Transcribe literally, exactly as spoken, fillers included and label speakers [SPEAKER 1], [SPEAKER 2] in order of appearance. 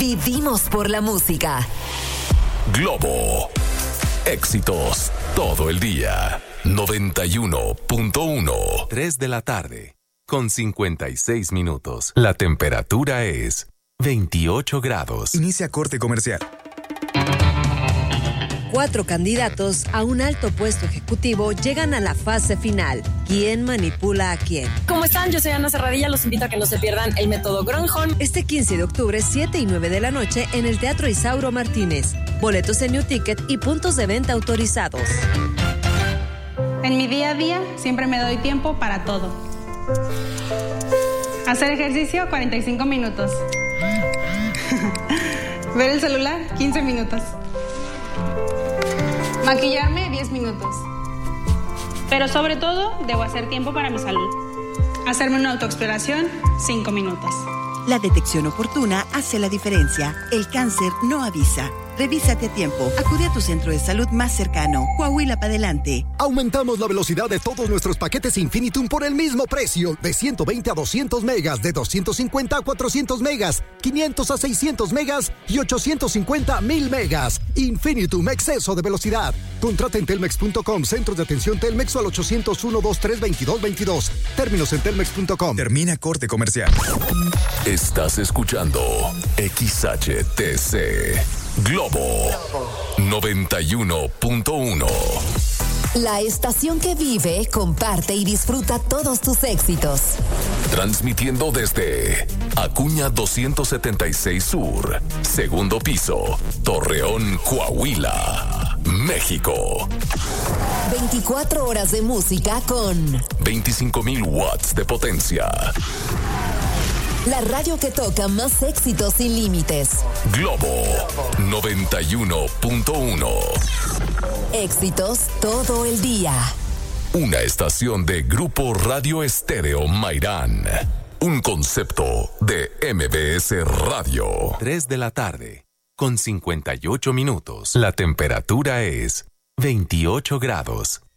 [SPEAKER 1] Vivimos por la música.
[SPEAKER 2] Globo. Éxitos todo el día. noventa y uno punto uno.
[SPEAKER 3] tres de la tarde, con cincuenta y seis minutos. La temperatura es veintiocho grados.
[SPEAKER 4] Inicia corte comercial.
[SPEAKER 5] Cuatro candidatos a un alto puesto ejecutivo llegan a la fase final. ¿Quién manipula a quién?
[SPEAKER 6] ¿Cómo están? Yo soy Ana Serradilla. Los invito a que no se pierdan el método Gronholm.
[SPEAKER 5] Este quince de octubre, siete y nueve de la noche, en el Teatro Isauro Martínez. Boletos en New Ticket y puntos de venta autorizados.
[SPEAKER 7] En mi día a día siempre me doy tiempo para todo. Hacer ejercicio, cuarenta y cinco minutos. Ver el celular, quince minutos. Maquillarme, diez minutos. Pero sobre todo, debo hacer tiempo para mi salud. Hacerme una autoexploración, cinco minutos.
[SPEAKER 8] La detección oportuna hace la diferencia. El cáncer no avisa. Revísate a tiempo. Acude a tu centro de salud más cercano. Coahuila para adelante.
[SPEAKER 9] Aumentamos la velocidad de todos nuestros paquetes Infinitum por el mismo precio. De ciento veinte a doscientos megas, de doscientos cincuenta a cuatrocientos megas, quinientos a seiscientos megas y ochocientos cincuenta a mil megas. Infinitum, exceso de velocidad. Contrata en telmex punto com, centros de atención Telmex o al ochocientos uno, veintitrés, veintidós, veintidós. Términos en telmex punto com.
[SPEAKER 4] Termina corte comercial.
[SPEAKER 2] Estás escuchando X H T C Globo noventa y uno punto uno.
[SPEAKER 1] La estación que vive, comparte y disfruta todos tus éxitos.
[SPEAKER 2] Transmitiendo desde Acuña doscientos setenta y seis Sur, segundo piso, Torreón, Coahuila, México.
[SPEAKER 1] veinticuatro horas de música con
[SPEAKER 2] veinticinco mil watts de potencia.
[SPEAKER 1] La radio que toca más éxitos sin límites.
[SPEAKER 2] Globo noventa y uno punto uno.
[SPEAKER 1] Éxitos todo el día.
[SPEAKER 2] Una estación de Grupo Radio Estéreo Mairán. Un concepto de M B S Radio.
[SPEAKER 3] tres de la tarde, con cincuenta y ocho minutos. La temperatura es veintiocho grados.